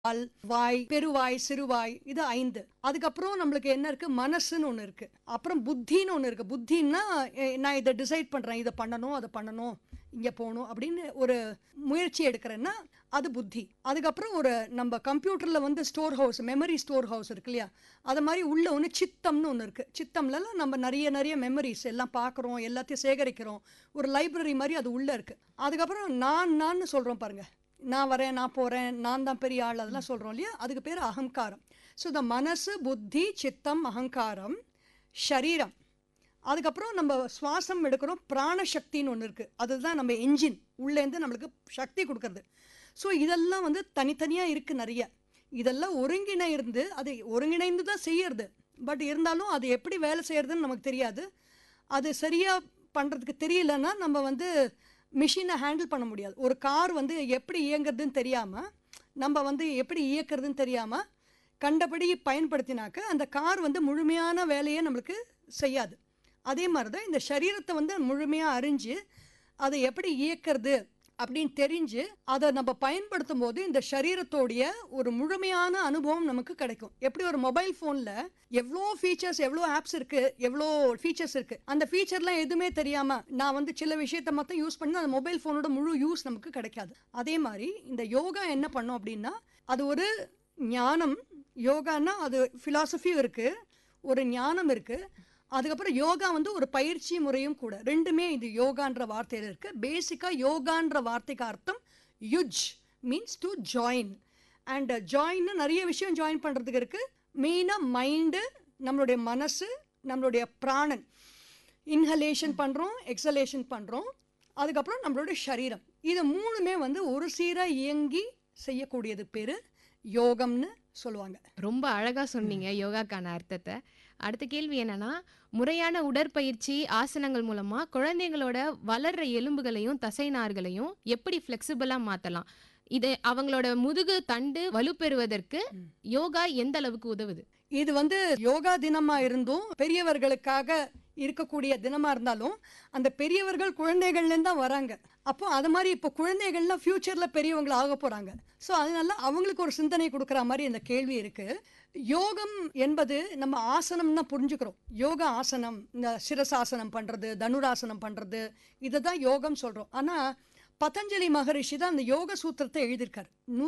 வால், வாய், பெருவாய், சிறுவாய், இது 5. அதுக்கப்புறம் நம்மளுக்கு என்ன இருக்கு? மனசுன்னு ஒண்ணு இருக்கு. அப்புறம் புத்தின்னு ஒண்ணு இருக்கு. புத்தின்னா நான் இத டிசைட் பண்றேன். இத பண்ணணும், அத பண்ணணும், இங்க போணும் அப்படின்னு ஒரு முயற்சி எடுக்கிறேன்னா அது புத்தி. அதுக்கப்புறம் ஒரு நம்ம கம்ப்யூட்டர்ல வந்து store house, memory store house இருக்கு இல்லையா? அது மாதிரி உள்ள ஒண்ணு சித்தம்னு ஒண்ணு இருக்கு. சித்தம்லலாம் நம்ம நிறைய மெமரிஸ் எல்லாம் பார்க்குறோம், எல்லாத்தையும் சேகரிக்கிறோம். ஒரு லைப்ரரி மாதிரி அது உள்ள இருக்கு. அதுக்கப்புறம் நான் சொல்றோம் பாருங்க. நான் வரேன், நான் போறேன், நான் தான் பெரிய ஆள், அதெல்லாம் சொல்றோம் இல்லையா? அதுக்கு பேர் அகங்காரம். ஸோ இந்த மனசு, புத்தி, சித்தம், அகங்காரம், ஷரீரம். அதுக்கப்புறம் நம்ம சுவாசம் எடுக்கிறோம், பிராணசக்தின்னு ஒன்று இருக்குது. அதுதான் நம்ம என்ஜின், உள்ளேருந்து நம்மளுக்கு சக்தி கொடுக்கறது. ஸோ இதெல்லாம் வந்து தனித்தனியாக இருக்குது நிறைய. இதெல்லாம் ஒருங்கிணைந்து அது ஒருங்கிணைந்து தான் செய்யறது. பட் இருந்தாலும் அது எப்படி வேலை செய்யறதுன்னு நமக்கு தெரியாது. அது சரியாக பண்ணுறதுக்கு தெரியலன்னா நம்ம வந்து மிஷினை ஹேண்டில் பண்ண முடியாது. ஒரு கார் வந்து எப்படி இயங்குறதுன்னு தெரியாமல், நம்ம வந்து எப்படி இயக்கிறதுன்னு தெரியாமல் கண்டபடி பயன்படுத்தினாக்க அந்த கார் வந்து முழுமையான வேலையை நம்மளுக்கு செய்யாது. அதே மாதிரி தான் இந்த சரீரத்தை வந்து முழுமையாக அறிஞ்சு அதை எப்படி இயக்கிறது அப்படின்னு தெரிஞ்சு அதை நம்ம பயன்படுத்தும் போது இந்த சரீரத்தோடைய ஒரு முழுமையான அனுபவம் நமக்கு கிடைக்கும். எப்படி ஒரு மொபைல் ஃபோனில் எவ்வளோ ஃபீச்சர்ஸ், எவ்வளோ ஆப்ஸ் இருக்குது, எவ்வளோ ஃபீச்சர்ஸ் இருக்குது, அந்த ஃபீச்சர்லாம் எதுவுமே தெரியாமல் நான் வந்து சில விஷயத்தை மட்டும் யூஸ் பண்ணி அந்த மொபைல் ஃபோனோட முழு யூஸ் நமக்கு கிடைக்காது. அதே மாதிரி இந்த யோகா என்ன பண்ணோம் அப்படின்னா அது ஒரு ஞானம். யோகான்னா அது ஃபிலாசபியும் இருக்குது, ஒரு ஞானம் இருக்குது. அதுக்கப்புறம் யோகா வந்து ஒரு பயிற்சி முறையும் கூட. ரெண்டுமே இது யோகான்ற வார்த்தையில் இருக்குது. பேசிக்காக யோகான்ற வார்த்தைக்கு அர்த்தம் யுஜ், மீன்ஸ் டு ஜாயின். அண்ட் ஜாயின்னு நிறைய விஷயம் ஜாயின் பண்ணுறதுக்கு இருக்குது. மெயினாக மைண்டு, நம்மளுடைய மனசு, நம்மளுடைய பிராணன், இன்ஹலேஷன் பண்ணுறோம், எக்ஸலேஷன் பண்ணுறோம். அதுக்கப்புறம் நம்மளுடைய சரீரம், இது மூணுமே வந்து ஒரு சீராக இயங்கி செய்யக்கூடியது பேர் யோகம்னு சொல்லுவாங்க. ரொம்ப அழகா சொன்னீங்க யோகாக்கான அர்த்தத்தை. அடுத்த கேள்வி என்னன்னா, முறையான உடற்பயிற்சி ஆசனங்கள் மூலமா குழந்தைங்களோட வளர்ற எலும்புகளையும் தசைநார்களையும் எப்படி ஃப்ளெக்சிபிளா மாத்தலாம்? இது அவங்களோட முதுகு தண்டு வலுப்பெறுவதற்கு யோகா எந்த அளவுக்கு உதவுது? இது வந்து யோகா தினமா இருந்தும் பெரியவர்களுக்காக இருக்கக்கூடிய தினமா இருந்தாலும் அந்த பெரியவர்கள் குழந்தைகள்லேருந்து தான் வராங்க. அப்போ அது மாதிரி இப்போ குழந்தைகள்லாம் ஃபியூச்சரில் பெரியவங்களை ஆக போகிறாங்க. ஸோ அதனால அவங்களுக்கு ஒரு சிந்தனை கொடுக்குற மாதிரி இந்த கேள்வி இருக்குது. யோகம் என்பது நம்ம ஆசனம்னா புரிஞ்சுக்கிறோம். யோகா ஆசனம், இந்த சிரசாசனம் பண்ணுறது, தனுராசனம் பண்ணுறது, இதை தான் யோகம் சொல்கிறோம். ஆனால் பதஞ்சலி மகரிஷி தான் அந்த யோக சூத்திரத்தை எழுதியிருக்காரு.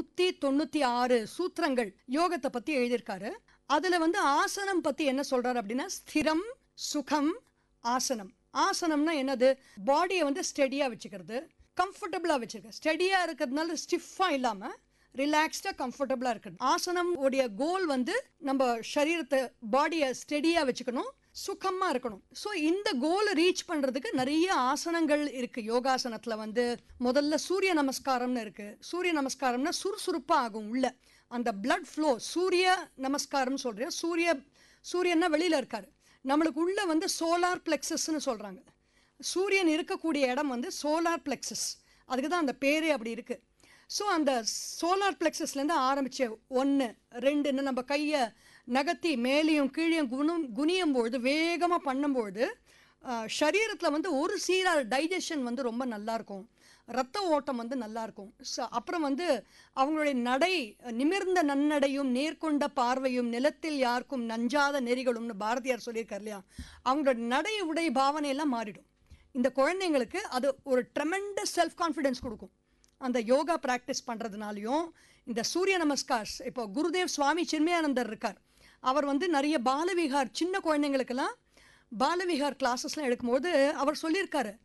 196 சூத்திரங்கள் யோகத்தை பற்றி எழுதியிருக்காரு. அதில் வந்து ஆசனம் பற்றி என்ன சொல்கிறார் அப்படின்னா, ஸ்திரம் சுகம் ஆசனம். ஆசனம்னா என்னது? பாடியை வந்து ஸ்டெடியாக வச்சுக்கிறது, கம்ஃபர்டபுளாக வச்சுருக்க. ஸ்டெடியாக இருக்கிறதுனால ஸ்டிஃபாக இல்லாமல் ரிலாக்ஸ்டாக கம்ஃபர்டபுளாக இருக்குது. ஆசனம் உடைய கோல் வந்து நம்ம சரீரத்தை, பாடியை ஸ்டெடியாக வச்சுக்கணும், சுகமாக இருக்கணும். ஸோ இந்த கோலை ரீச் பண்ணுறதுக்கு நிறைய ஆசனங்கள் இருக்குது. யோகாசனத்தில் வந்து முதல்ல சூரிய நமஸ்காரம்னு இருக்குது. சூரிய நமஸ்காரம்னா சுறுசுறுப்பாக ஆகும் உள்ள அந்த பிளட் ஃப்ளோ. சூரிய நமஸ்காரம்னு சொல்கிறேன். சூரியன்னா வெளியில் இருக்கார், நம்மளுக்கு உள்ள வந்து சோலார் பிளெக்ஸஸ்ன்னு சொல்கிறாங்க. சூரியன் இருக்கக்கூடிய இடம் வந்து சோலார் பிளெக்ஸஸ், அதுக்கு தான் அந்த பேரே அப்படி இருக்குது. ஸோ அந்த சோலார் பிளெக்ஸஸ்லேருந்து ஆரம்பித்து 1 2ன்னு நம்ம கையை நகர்த்தி மேலேயும் கீழேயும் குனியும் பொழுது, வேகமாக பண்ணும்பொழுது சரீரத்தில் வந்து ஒரு சீராக டைஜஷன் வந்து ரொம்ப நல்லாயிருக்கும், ரத்த ஓட்டம் வந்து நல்லாயிருக்கும். அப்புறம் வந்து அவங்களுடைய நடை, நிமிர்ந்த நன்னடையும் நேர்கொண்ட பார்வையும் நிலத்தில் யாருக்கும் நஞ்சாத நெறிகளும்னு பாரதியார் சொல்லியிருக்கார் இல்லையா? அவங்களோட நடை உடை பாவனையெல்லாம் மாறிடும். இந்த குழந்தைங்களுக்கு அது ஒரு ட்ரெமெண்டஸ் செல்ஃப் கான்ஃபிடென்ஸ் கொடுக்கும். அந்த யோகா ப்ராக்டிஸ் பண்ணுறதுனாலையும் இந்த சூரிய நமஸ்கார், இப்போ குருதேவ் சுவாமி சின்மயானந்தர் இருக்கார். அவர் வந்து நிறைய பாலவிகார், சின்ன குழந்தைங்களுக்கெல்லாம் பாலவிகார் கிளாஸஸ்லாம் எடுக்கும்போது அவர் சொல்லியிருக்காரு,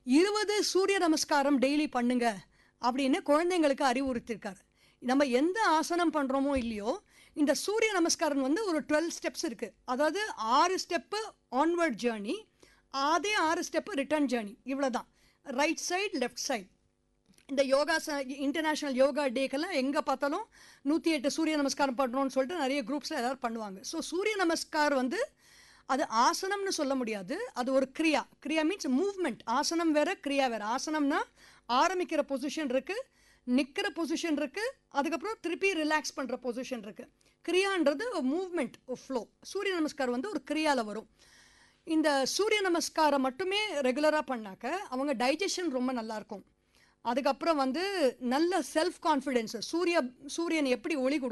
20 சூரிய நமஸ்காரம் டெய்லி பண்ணுங்க அப்படின்னு குழந்தைங்களுக்கு அறிவுறுத்தியிருக்காரு. நம்ம எந்த ஆசனம் பண்ணுறோமோ இல்லையோ, இந்த சூரிய நமஸ்காரம் வந்து ஒரு 12 ஸ்டெப்ஸ் இருக்குது. அதாவது 6 ஸ்டெப்பு ஆன்வர்ட் ஜேர்னி, அதே 6 ஸ்டெப்பு ரிட்டர்ன் ஜேர்னி. இவ்வளோ தான். Right side, left side. இந்த யோகா இன்டர்நேஷ்னல் யோகா டேக்கெல்லாம் எங்கே பார்த்தாலும் 108 சூரிய நமஸ்காரம் பண்ணுறோன்னு சொல்லிட்டு நிறைய குரூப்ஸில் எல்லோரும் பண்ணுவாங்க. ஸோ சூரிய நமஸ்கார் வந்து அது ஆசனம்னு சொல்ல முடியாது, அது ஒரு கிரியா. கிரியா மீன்ஸ் மூவ்மெண்ட். ஆசனம் வேறு, கிரியா வேறு. ஆசனம்னா ஆரம்பிக்கிற பொசிஷன் இருக்குது, நிற்கிற பொசிஷன் இருக்குது, அதுக்கப்புறம் திருப்பி ரிலாக்ஸ் பண்ணுற பொசிஷன் இருக்குது. கிரியான்றது மூவ்மெண்ட், ஃப்ளோ. சூரிய நமஸ்கார் வந்து ஒரு கிரியாவில் வரும். இந்த சூரிய நமஸ்காரம் மட்டுமே ரெகுலராக பண்ணாக்க அவங்க டைஜஷன் ரொம்ப நல்லாயிருக்கும். அதுக்கப்புறம் வந்து நல்ல செல்ஃப் கான்ஃபிடென்ஸ். சூரியன் எப்படி ஒளி